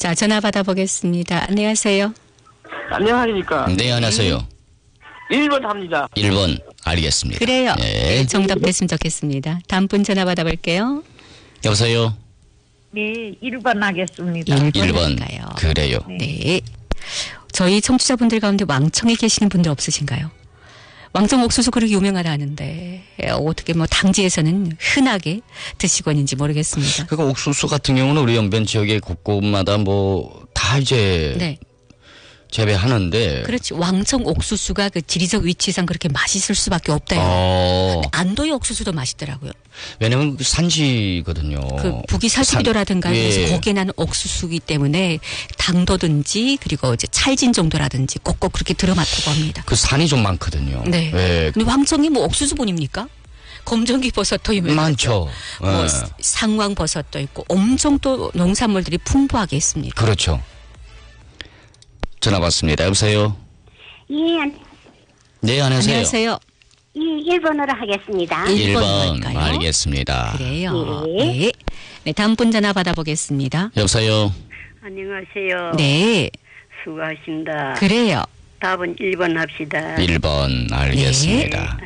자, 전화 받아보겠습니다. 안녕하세요. 안녕하십니까. 네, 안녕하세요. 1번 합니다. 1번 알겠습니다. 그래요. 네. 네, 정답 됐으면 좋겠습니다. 다음 분 전화 받아볼게요. 여보세요. 네, 1번 하겠습니다. 1번. 할까요? 그래요. 네. 저희 청취자분들 가운데 왕청에 계시는 분들 없으신가요? 왕청 옥수수 그렇게 유명하다는데 어떻게 뭐 당지에서는 흔하게 드시고 있는지 모르겠습니다. 그러니까 옥수수 같은 경우는 우리 영변 지역의 곳곳마다 뭐 다 이제 네. 재배하는데. 그렇지. 왕청 옥수수가 그 지리적 위치상 그렇게 맛있을 수밖에 없대요. 안도의 옥수수도 맛있더라고요. 왜냐면 그 산지거든요. 그 북이 살수기도라든가 예. 해서 거기에 나는 옥수수기 때문에 당도든지 그리고 이제 찰진 정도라든지 꼭꼭 그렇게 들어맞다고 합니다. 그 산이 좀 많거든요. 네. 예. 근데 왕청이 뭐 옥수수분입니까? 검정기 버섯도 유명하죠. 많죠. 뭐 예. 상황 버섯도 있고 엄청 또 농산물들이 풍부하게 있습니다. 그렇죠. 전화 받습니다. 여보세요. 예, 네, 안녕하세요. 안녕하세요. 예, 1번으로 하겠습니다. 1번 1번 할까요? 알겠습니다. 그래요. 네. 네. 네, 다음 분 전화 받아보겠습니다. 여보세요. 안녕하세요. 네, 수고하십니다. 그래요. 답은 1번 합시다. 1번 알겠습니다.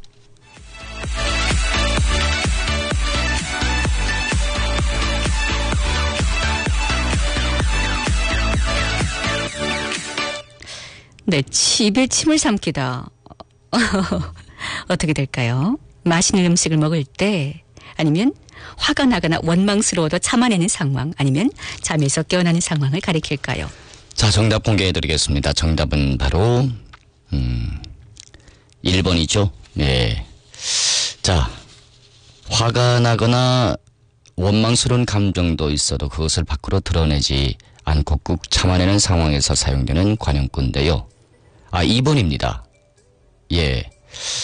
네, 입에 침을 삼키다. 어떻게 될까요? 맛있는 음식을 먹을 때 아니면 화가 나거나 원망스러워도 참아내는 상황 아니면 잠에서 깨어나는 상황을 가리킬까요? 자, 정답 공개해드리겠습니다. 정답은 바로 1번이죠. 네. 자, 화가 나거나 원망스러운 감정도 있어도 그것을 밖으로 드러내지 않고 꾹 참아내는 상황에서 사용되는 관용구인데요. 2번입니다. 예.